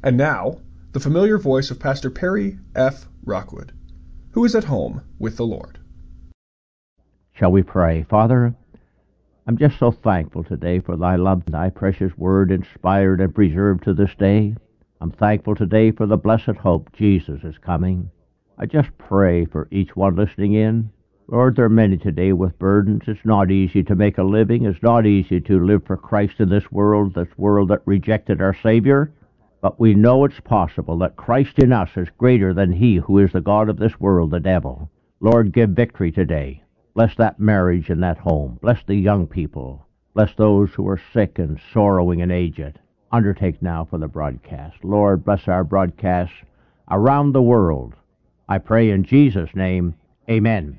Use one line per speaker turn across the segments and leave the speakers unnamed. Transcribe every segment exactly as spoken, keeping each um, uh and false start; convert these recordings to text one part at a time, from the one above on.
And now, the familiar voice of Pastor Perry F. Rockwood, who is at home with the Lord.
Shall we pray? Father, I'm just so thankful today for thy love, thy precious word inspired and preserved to this day. I'm thankful today for the blessed hope Jesus is coming. I just pray for each one listening in. Lord, there are many today with burdens. It's not easy to make a living. It's not easy to live for Christ in this world, this world that rejected our Savior. But we know it's possible that Christ in us is greater than he who is the God of this world, the devil. Lord, give victory today. Bless that marriage and that home. Bless the young people. Bless those who are sick and sorrowing and aged. Undertake now for the broadcast. Lord, bless our broadcasts around the world. I pray in Jesus' name, amen.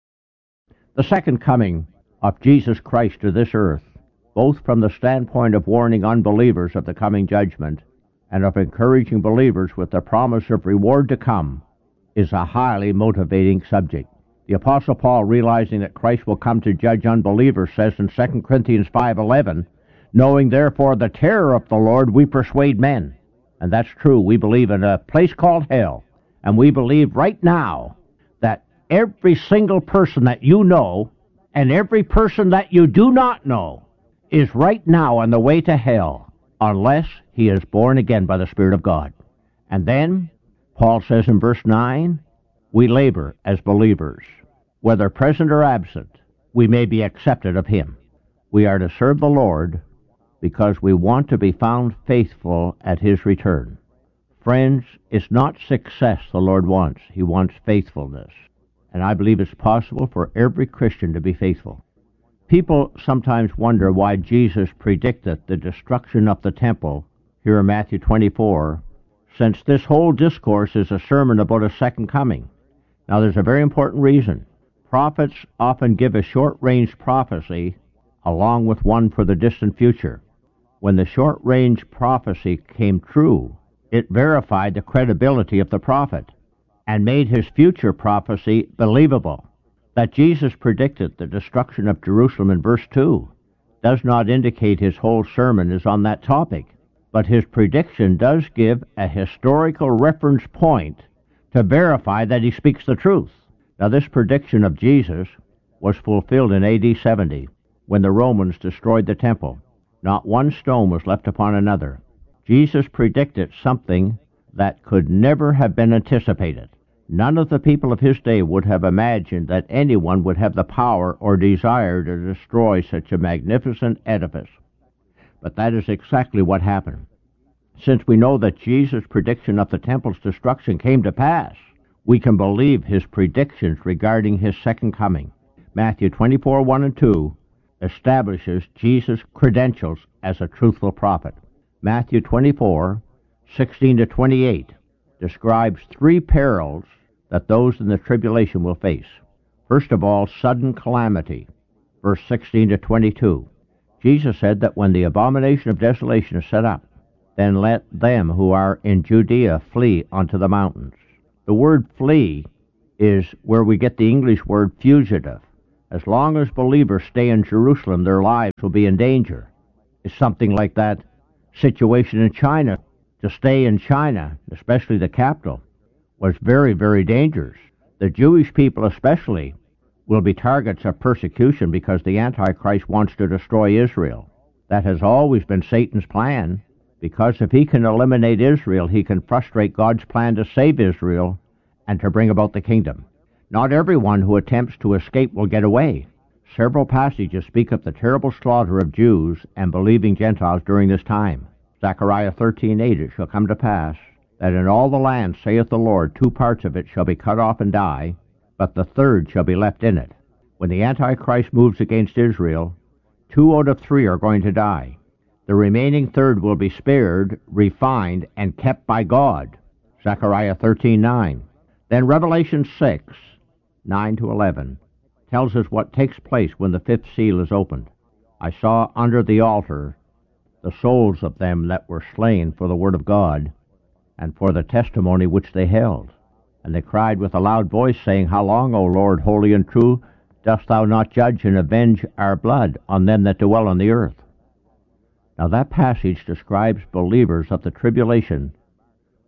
The second coming of Jesus Christ to this earth, both from the standpoint of warning unbelievers of the coming judgment and of encouraging believers with the promise of reward to come, is a highly motivating subject. The Apostle Paul, realizing that Christ will come to judge unbelievers, says in Second Corinthians five eleven, knowing therefore the terror of the Lord, we persuade men. And that's true. We believe in a place called hell. And we believe right now that every single person that you know and every person that you do not know is right now on the way to hell unless he is born again by the Spirit of God. And then, Paul says in verse nine, we labor as believers. Whether present or absent, we may be accepted of him. We are to serve the Lord because we want to be found faithful at his return. Friends, it's not success the Lord wants. He wants faithfulness. And I believe it's possible for every Christian to be faithful. People sometimes wonder why Jesus predicted the destruction of the temple here in Matthew twenty-four, since this whole discourse is a sermon about a second coming. Now, there's a very important reason. Prophets often give a short-range prophecy along with one for the distant future. When the short-range prophecy came true, it verified the credibility of the prophet and made his future prophecy believable. That Jesus predicted the destruction of Jerusalem in verse two does not indicate his whole sermon is on that topic, but his prediction does give a historical reference point to verify that he speaks the truth. Now, this prediction of Jesus was fulfilled in A D seventy, when the Romans destroyed the temple. Not one stone was left upon another. Jesus predicted something that could never have been anticipated. None of the people of his day would have imagined that anyone would have the power or desire to destroy such a magnificent edifice. But that is exactly what happened. Since we know that Jesus' prediction of the temple's destruction came to pass, we can believe his predictions regarding his second coming. Matthew twenty-four, one and two establishes Jesus' credentials as a truthful prophet. Matthew twenty-four, sixteen to twenty-eight describes three perils that those in the tribulation will face. First of all, sudden calamity, verse sixteen to twenty-two. Jesus said that when the abomination of desolation is set up, then let them who are in Judea flee unto the mountains. The word flee is where we get the English word fugitive. As long as believers stay in Jerusalem, their lives will be in danger. It's something like that situation in China. To stay in China, especially the capital, was very, very dangerous. The Jewish people especially will be targets of persecution because the Antichrist wants to destroy Israel. That has always been Satan's plan, because if he can eliminate Israel, he can frustrate God's plan to save Israel and to bring about the kingdom. Not everyone who attempts to escape will get away. Several passages speak of the terrible slaughter of Jews and believing Gentiles during this time. Zechariah thirteen eight, it shall come to pass that in all the land, saith the Lord, two parts of it shall be cut off and die, but the third shall be left in it. When the Antichrist moves against Israel, two out of three are going to die. The remaining third will be spared, refined, and kept by God. Zechariah thirteen nine. Then Revelation six, nine to eleven, tells us what takes place when the fifth seal is opened. I saw under the altar the souls of them that were slain for the word of God, and for the testimony which they held. And they cried with a loud voice, saying, How long, O Lord, holy and true, dost thou not judge and avenge our blood on them that dwell on the earth? Now that passage describes believers of the tribulation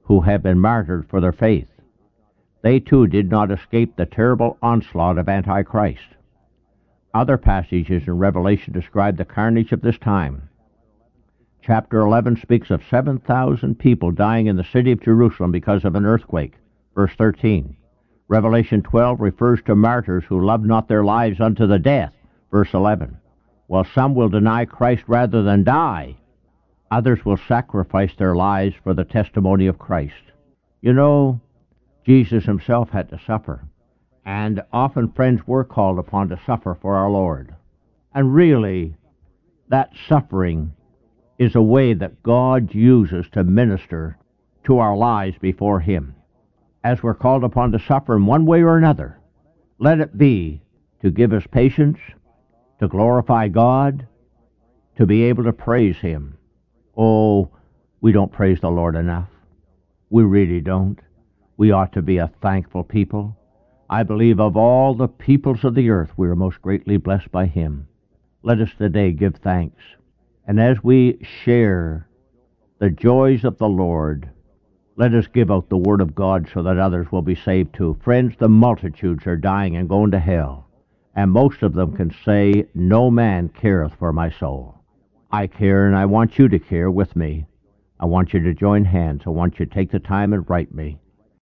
who have been martyred for their faith. They too did not escape the terrible onslaught of Antichrist. Other passages in Revelation describe the carnage of this time. Chapter eleven speaks of seven thousand people dying in the city of Jerusalem because of an earthquake, verse thirteen. Revelation twelve refers to martyrs who loved not their lives unto the death, verse eleven. While some will deny Christ rather than die, others will sacrifice their lives for the testimony of Christ. You know, Jesus himself had to suffer, and often friends were called upon to suffer for our Lord. And really, that suffering is a way that God uses to minister to our lives before him. As we're called upon to suffer in one way or another, let it be to give us patience, to glorify God, to be able to praise him. Oh, we don't praise the Lord enough. We really don't. We ought to be a thankful people. I believe of all the peoples of the earth, we are most greatly blessed by him. Let us today give thanks. And as we share the joys of the Lord, let us give out the word of God so that others will be saved too. Friends, the multitudes are dying and going to hell, and most of them can say, no man careth for my soul. I care, and I want you to care with me. I want you to join hands. I want you to take the time and write me.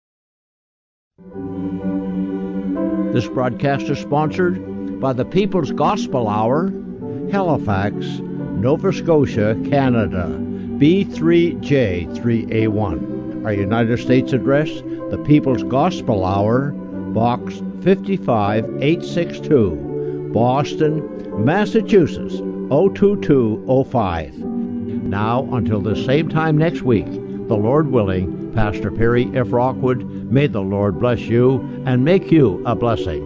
This broadcast is sponsored by the People's Gospel Hour, Halifax, Nova Scotia, Canada, B three J three A one. Our United States address, the People's Gospel Hour, Box fifty-five eight sixty-two, Boston, Massachusetts, oh two two oh five. Now, until the same time next week, the Lord willing, Pastor Perry F. Rockwood, may the Lord bless you and make you a blessing.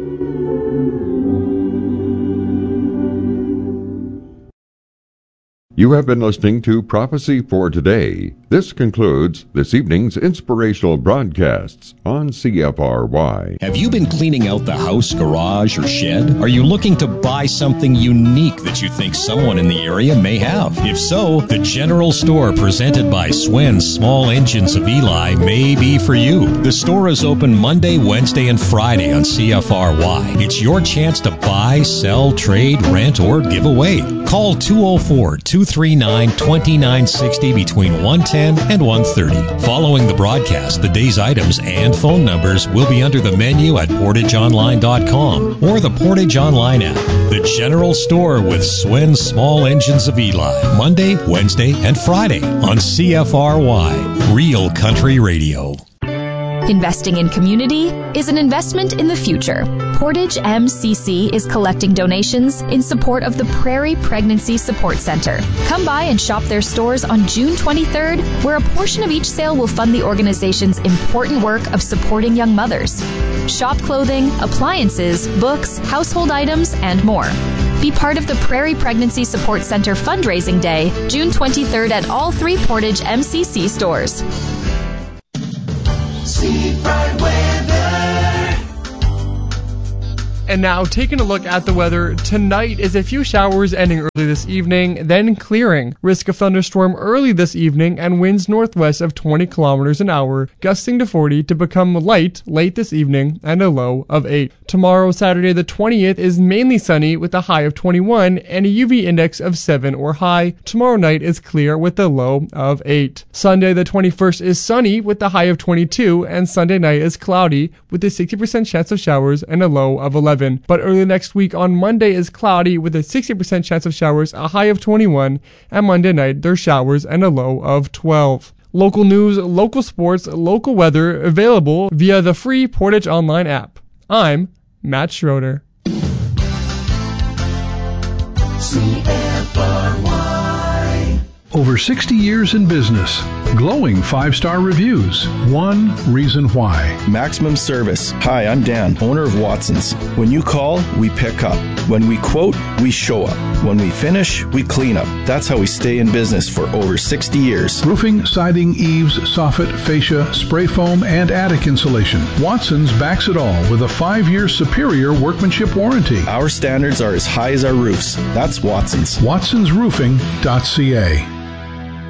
You have been listening to Prophecy for Today. This concludes this evening's inspirational broadcasts on C F R Y.
Have you been cleaning out the house, garage, or shed? Are you looking to buy something unique that you think someone in the area may have? If so, the General Store presented by Swen's Small Engines of Eli may be for you. The store is open Monday, Wednesday, and Friday on C F R Y. It's your chance to buy, sell, trade, rent, or give away. Call two oh four, two three nine, two nine six oh between one ten and one thirty. Following the broadcast, the day's items and phone numbers will be under the menu at portage online dot com or the Portage Online app. The General Store with Swen's Small Engines of Eli, Monday, Wednesday, and Friday on C F R Y, Real Country Radio.
Investing in community is an investment in the future. Portage M C C is collecting donations in support of the Prairie Pregnancy Support Center. Come by and shop their stores on June twenty-third, where a portion of each sale will fund the organization's important work of supporting young mothers. Shop clothing, appliances, books, household items, and more. Be part of the Prairie Pregnancy Support Center fundraising day, June twenty-third at all three Portage M C C stores.
Seafront weather.
And now, taking a look at the weather, tonight is a few showers ending early this evening, then clearing. Risk of thunderstorm early this evening and winds northwest of twenty kilometers an hour, gusting to forty to become light late this evening and a low of eight. Tomorrow, Saturday the twentieth, is mainly sunny with a high of twenty-one and a U V index of seven or high. Tomorrow night is clear with a low of eight. Sunday the twenty-first is sunny with a high of twenty-two, and Sunday night is cloudy with a sixty percent chance of showers and a low of eleven. But early next week on Monday is cloudy with a sixty percent chance of showers, a high of twenty-one, and Monday night there's showers and a low of twelve. Local news, local sports, local weather available via the free Portage Online app. I'm Matt Schroeder.
C F R Y.
Over sixty years in business. Glowing five-star reviews. One reason why.
Maximum service. Hi, I'm Dan, owner of Watson's. When you call, we pick up. When we quote, we show up. When we finish, we clean up. That's how we stay in business for over sixty years.
Roofing, siding, eaves, soffit, fascia, spray foam, and attic insulation. Watson's backs it all with a five-year superior workmanship warranty.
Our standards are as high as our roofs. That's Watson's.
Watsons Roofing dot C A.